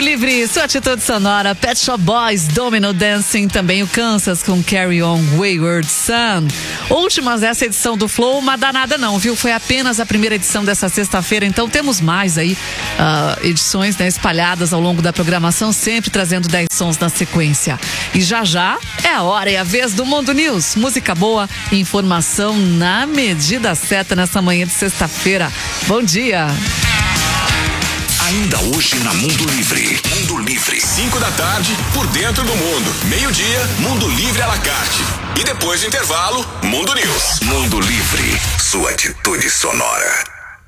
Livre, sua atitude sonora, Pet Shop Boys, Domino Dancing, também o Kansas com Carry On, Wayward Son. Últimas dessa edição do Flow, mas danada não, viu? Foi apenas a primeira edição dessa sexta-feira, então temos mais aí edições, né, espalhadas ao longo da programação, sempre trazendo 10 sons na sequência. E já é a hora e a vez do Mundo News. Música boa, informação na medida certa nessa manhã de sexta-feira. Bom dia! Ainda hoje na Mundo Livre. Mundo Livre. 5 da tarde, por dentro do mundo. Meio-dia, Mundo Livre à la carte. E depois do intervalo, Mundo News. Mundo Livre. Sua atitude sonora.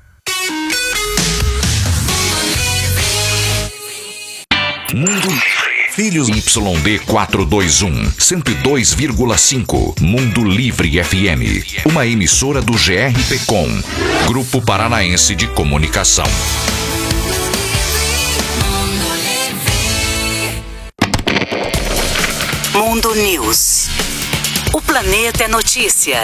Mundo Livre. Filhos YD 421, 102,5. Mundo Livre FM. Uma emissora do GRPcom, Grupo Paranaense de Comunicação. Mundo News. O planeta é notícia.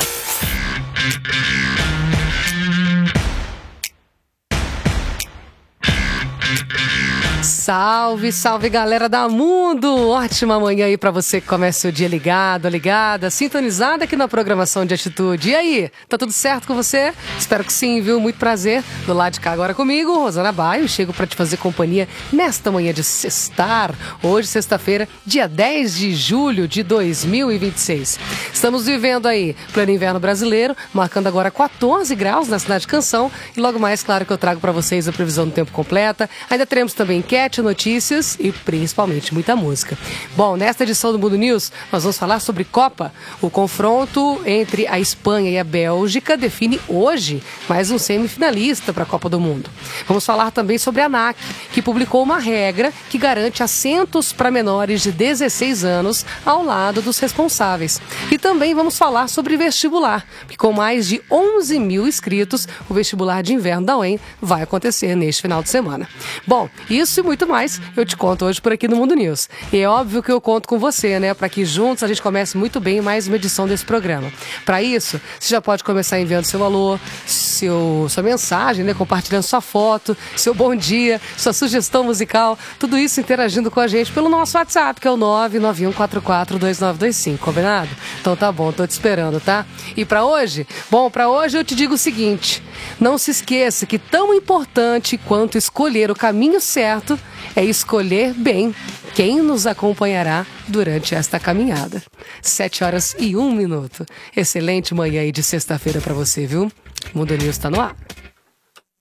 Salve, salve galera da Mundo! Ótima manhã aí pra você que começa o dia ligado, ligada, sintonizada aqui na programação de Atitude. E aí, tá tudo certo com você? Espero que sim, viu? Muito prazer. Do lado de cá agora comigo, Rosana Baio. Chego pra te fazer companhia nesta manhã de sextar. Hoje, sexta-feira, dia 10 de julho de 2026. Estamos vivendo aí pleno inverno brasileiro, marcando agora 14 graus na cidade de Canção. E logo mais, claro que eu trago pra vocês a previsão do tempo completa. Ainda teremos também enquete, notícias e principalmente muita música. Bom, nesta edição do Mundo News, nós vamos falar sobre Copa. O confronto entre a Espanha e a Bélgica define hoje mais um semifinalista para a Copa do Mundo. Vamos falar também sobre a ANAC, que publicou uma regra que garante assentos para menores de 16 anos ao lado dos responsáveis. E também vamos falar sobre vestibular, que com mais de 11 mil inscritos, o vestibular de inverno da UEM vai acontecer neste final de semana. Bom, isso e muito mais eu te conto hoje por aqui no Mundo News. E é óbvio que eu conto com você, né? Para que juntos a gente comece muito bem mais uma edição desse programa. Para isso, você já pode começar enviando seu alô, sua mensagem, né? Compartilhando sua foto, seu bom dia, sua sugestão musical, tudo isso interagindo com a gente pelo nosso WhatsApp, que é o 991442925, combinado? Então tá bom, tô te esperando, tá? E para hoje? Bom, para hoje eu te digo o seguinte: não se esqueça que tão importante quanto escolher o caminho certo é escolher bem quem nos acompanhará durante esta caminhada. 7h01. Excelente manhã aí de sexta-feira para você, viu? Mundo News tá no ar.